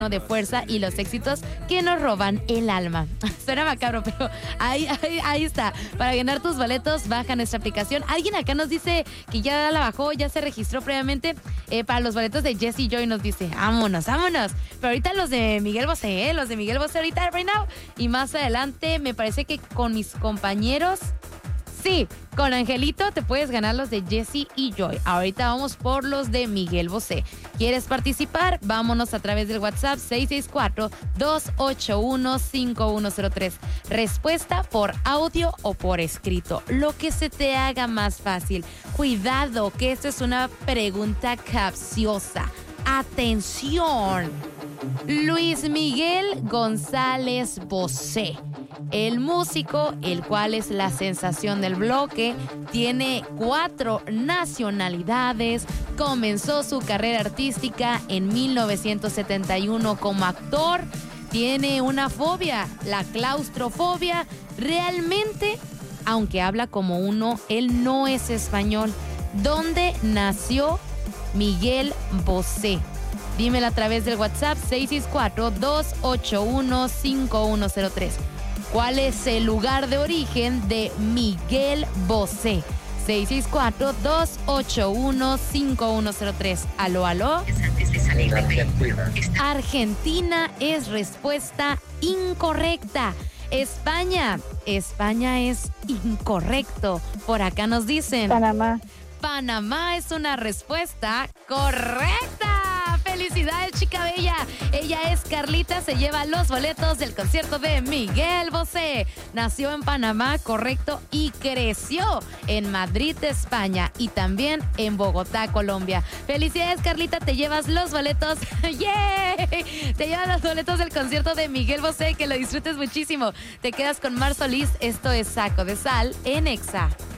de fuerza y los éxitos que nos roban el alma. Suena macabro, pero ahí está. Para ganar tus boletos, baja nuestra aplicación. Alguien acá nos dice que ya la bajó, ya se registró previamente para los boletos de Jesse Joy. Nos dice, vámonos. Pero ahorita los de Miguel Bosé, los de Miguel Bosé ahorita, right now. Y más adelante, me parece que con mis compañeros... Sí, con Angelito te puedes ganar los de Jesse y Joy. Ahorita vamos por los de Miguel Bosé. ¿Quieres participar? Vámonos a través del WhatsApp 664-281-5103. Respuesta por audio o por escrito. Lo que se te haga más fácil. Cuidado, que esta es una pregunta capciosa. ¡Atención! Luis Miguel González Bosé. El músico, el cual es la sensación del bloque, tiene 4 nacionalidades, comenzó su carrera artística en 1971 como actor, tiene una fobia, la claustrofobia. Realmente, aunque habla como uno, él no es español. ¿Dónde nació Miguel Bosé? Dímelo a través del WhatsApp 664-281-5103. ¿Cuál es el lugar de origen de Miguel Bosé? 664-281-5103. ¿Aló? Argentina es respuesta incorrecta. España es incorrecto. Por acá nos dicen... Panamá es una respuesta correcta. ¡Felicidades, chica bella! Ella es Carlita, se lleva los boletos del concierto de Miguel Bosé. Nació en Panamá, correcto, y creció en Madrid, España, y también en Bogotá, Colombia. ¡Felicidades, Carlita! Te llevas los boletos. ¡Yeah! Te llevas los boletos del concierto de Miguel Bosé, que lo disfrutes muchísimo. Te quedas con Mar Solís. Esto es Saco de Sal en Exa.